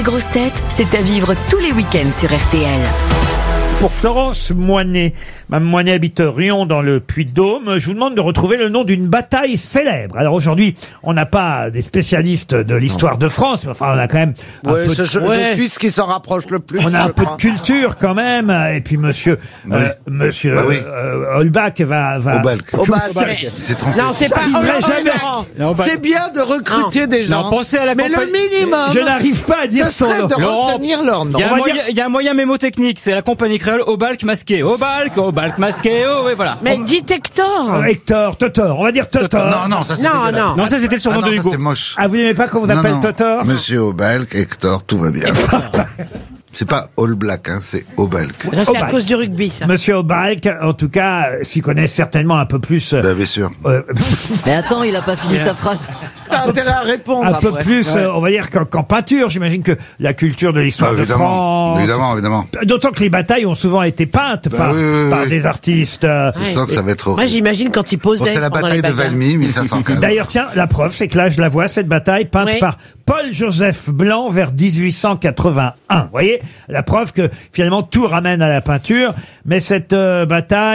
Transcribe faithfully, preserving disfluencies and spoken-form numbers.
Grosses têtes, c'est à vivre tous les week-ends sur R T L. Pour Florence Moinet, Mme Moinet habite Rion dans le Puy-de-Dôme. Je vous demande de retrouver le nom d'une bataille célèbre. Alors aujourd'hui, on n'a pas des spécialistes de l'histoire de France, mais enfin on a quand même un Ouais, peu je, de... je, Ouais. je suis ce qui s'en rapproche le plus. On a un je peu crois. de culture quand même. Et puis Monsieur, Oui. euh, Monsieur Bah oui. euh, Holbach va, va. Aubalc. Au bal, mais- C'est trompé. Non, c'est pas. J'arriverai Oh, jamais. Laurent, Non, bah- c'est bien de recruter des gens. Non, pensez à la mais campagne- le minimum, Je n'arrive pas à dire ce son serait nom. de Laurent, retenir leur nom. Il y, a On un va moyen, dire- il y a un moyen mémotechnique, c'est la compagnie créole Aubalc masqué. Aubalc, Aubalc masqué, oh, oui, voilà. Mais dites Hector. Euh, Hector, Totor. On va dire Totor. Non, non, ça c'est Non, dégueulasse. non. Non, ça c'était le Ah surnom non, de ça Hugo. c'est moche. Ah, vous n'aimez pas qu'on vous Non, appelle non. Totor? Monsieur Aubalc, Hector, tout va bien. C'est pas All Black, hein, c'est Aubalc. Ça, c'est à Aubalc. cause du rugby, ça. Monsieur Aubalc, en tout cas, euh, s'y connaît certainement un peu plus. euh, Bah, bien sûr. euh, Mais attends, il a pas fini sa phrase. T'as intérêt à répondre un peu après. plus, euh, on va dire qu'en qu'en peinture. J'imagine que la culture de l'histoire Ah, de évidemment, France. évidemment, évidemment. D'autant que les batailles ont souvent été peintes Bah par, oui, oui, par oui. des artistes. euh. Je sens que ça va être Moi, horrible. j'imagine quand il Bon, posait. c'est la pendant bataille les de bagarres. Valmy, mille cinq cent quinze. D'ailleurs, tiens, la preuve, c'est que là, je la vois, cette bataille peinte Oui. par Paul-Joseph Blanc vers dix-huit cent quatre-vingt-un. Vous voyez, la preuve que finalement tout ramène à la peinture, mais cette euh, bataille